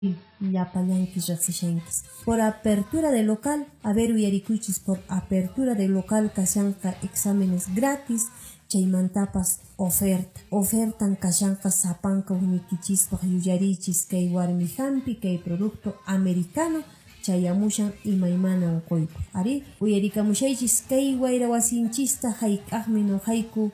llapallankis riqsishankis. Por apertura de local, haber uyarikuychis por apertura de local kashanka exámenes gratis, chaymantapas ofertan kashanka sapanka unikichispaq yuyarichis kay warmi hampi kay producto americano chayamushan imaymana unquyku. Ari uyarikamushaychis kay wayra wasinchista hayk'aqmi nuqayku